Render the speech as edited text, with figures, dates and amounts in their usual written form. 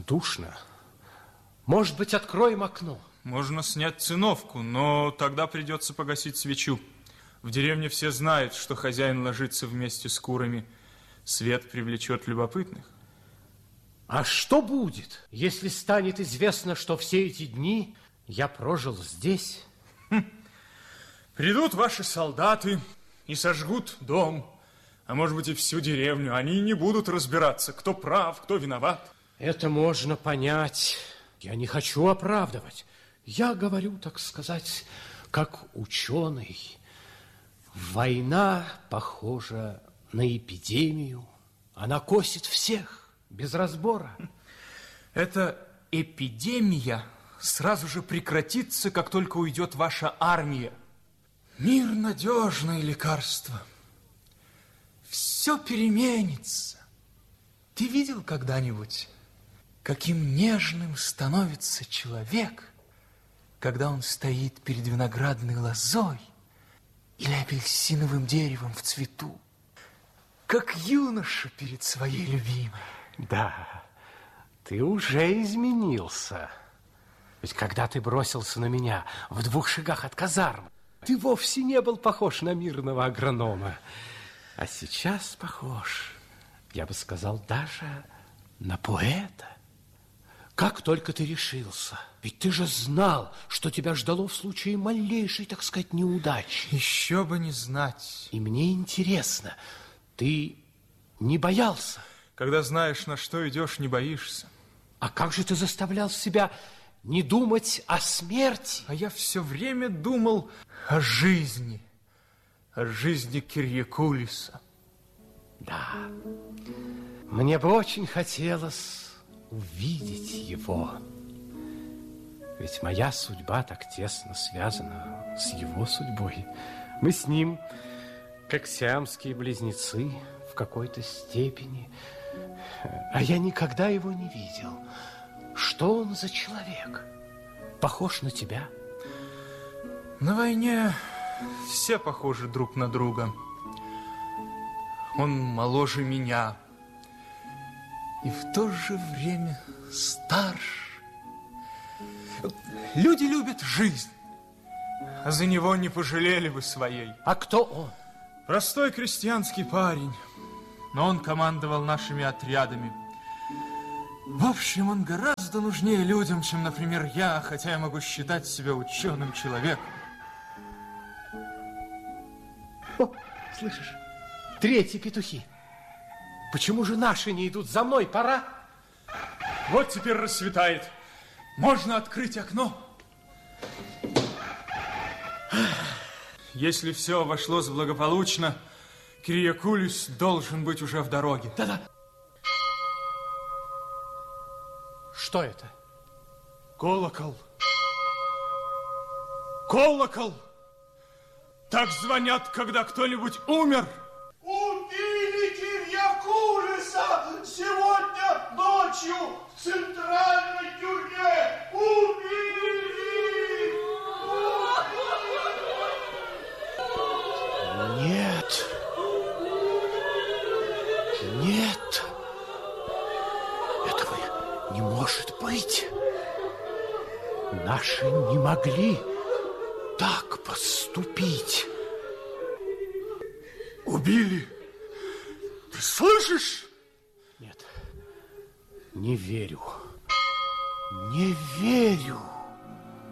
душно. Может быть, откроем окно? Можно снять циновку, но тогда придется погасить свечу. В деревне все знают, что хозяин ложится вместе с курами. Свет привлечет любопытных. А что будет, если станет известно, что все эти дни я прожил здесь? Придут ваши солдаты и сожгут дом, а может быть и всю деревню. Они не будут разбираться, кто прав, кто виноват. Это можно понять. Я не хочу оправдывать. Я говорю, так сказать, как ученый. Война похожа на эпидемию. Она косит всех без разбора. Эта эпидемия сразу же прекратится, как только уйдет ваша армия. Мир — надежное лекарство. Все переменится. Ты видел когда-нибудь, каким нежным становится человек, когда он стоит перед виноградной лозой или апельсиновым деревом в цвету, как юноша перед своей любимой? Да, ты уже изменился. Ведь когда ты бросился на меня в 2 шагах от казарм, ты вовсе не был похож на мирного агронома. А сейчас похож, я бы сказал, даже на поэта. Как только ты решился, ведь ты же знал, что тебя ждало в случае малейшей, так сказать, неудачи. Еще бы не знать. И мне интересно, ты не боялся? Когда знаешь, на что идешь, не боишься. А как же ты заставлял себя не думать о смерти? А я все время думал о жизни Кирьякулиса. Да, мне бы очень хотелось увидеть его. Ведь моя судьба так тесно связана с его судьбой. Мы с ним, как сиамские близнецы, в какой-то степени. А я никогда его не видел. Что он за человек? Похож на тебя? На войне все похожи друг на друга. Он моложе меня и в то же время старше. Люди любят жизнь, а за него не пожалели бы своей. А кто он? Простой крестьянский парень, но он командовал нашими отрядами. В общем, он гораздо нужнее людям, чем, например, я, хотя я могу считать себя ученым человеком. О, слышишь? 3 петухи. Почему же наши не идут за мной? Пора. Вот теперь рассветает. Можно открыть окно. Если все обошлось благополучно, Кирьякулис должен быть уже в дороге. Да-да. Что это? Колокол. Колокол! Так звонят, когда кто-нибудь умер. Убили Кирьякулиса сегодня ночью в центральной тюрьме. Убили! Нет. Нет. Этого не может быть. Наши не могли так поступить. Убили. Ты слышишь? Нет, не верю. Не верю.